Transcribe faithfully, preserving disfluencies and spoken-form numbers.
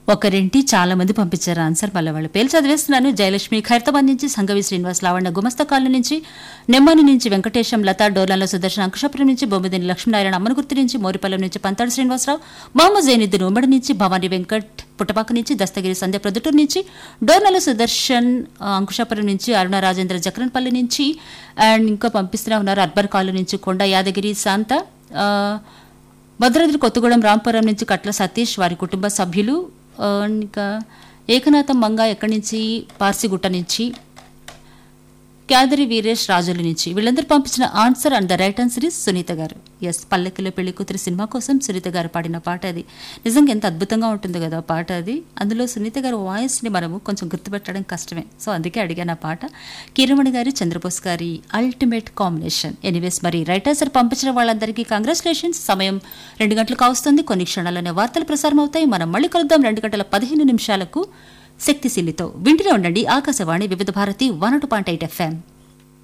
ఒకరింటి చాలా మంది పంపించారు ఆన్సర్. మళ్ళీ వాళ్ళ పేరు చదివేస్తున్నాను. జయలక్ష్మి ఖైరతాబాద్ నుంచి, సంగవి శ్రీనివాస్, లావణ్య గుమస్తా కాలనీ నుంచి, నెమ్మాని నుంచి వెంకటేశం, లతా, డోర్లలో సుదర్శన్, అంకుశాపురం నుంచి, బొమ్మిదిని లక్ష్మీనారాయణ, అమ్మనగుర్తి నుంచి, మోరిపల్లం నుంచి పంతాడు శ్రీనివాసరావు, మహమ్మద్ జైనుద్దీన్ ఉమ్మడి నుంచి, భవానీ వెంకట్ పుట్టపాక నుంచి, దస్తగిరి సంధ్య ప్రొద్దుటూరు నుంచి, డోర్నల సుదర్శన్ అంకుశాపురం నుంచి, అరుణ రాజేంద్ర జక్రన్పల్లి నుంచి, అండ్ ఇంకా పంపిస్తూనే ఉన్నారు అర్బన్ కాలనీ నుంచి కొండ యాదగిరి శాంత, భద్రాద్రి కొత్తగూడెం రాంపురం నుంచి కట్ల సతీష్, వారి కుటుంబ సభ్యులు, ఇంకా ఏకనాథం మంగ ఎక్కడి నుంచి, పార్సిగుట్ట నుంచి, క్యాదరి వీరేష్ రాజుల నుంచి, వీళ్ళందరూ పంపించిన answer and the right answer is Sunitha గారు. ఎస్, పల్లెకిలో పెళ్లి కూతురు సినిమా కోసం సునీత గారు పాడిన పాట అది. నిజంగా ఎంత అద్భుతంగా ఉంటుంది కదా పాట అది. అందులో సునీత గారి వాయిస్ని మనము కొంచెం గుర్తుపెట్టడం కష్టమే, సో అందుకే అడిగాను ఆ పాట. కిరమణి గారి, చంద్రబోస్ గారి అల్టిమేట్ కాంబినేషన్. ఎనీవేస్, మరి రైట్ ఆన్సర్ పంపించిన వాళ్ళందరికీ కంగ్రాచులేషన్స్. సమయం రెండు గంటలకు కావస్తుంది. కొన్ని క్షణాలనే వార్తలు ప్రసారం అవుతాయి. మనం మళ్ళీ కలుద్దాం రెండు గంటల పదిహేను నిమిషాలకు శక్తిశీలితో. వింటూనే ఉండండి ఆకాశవాణి వివిధ Bharati one two point eight FM.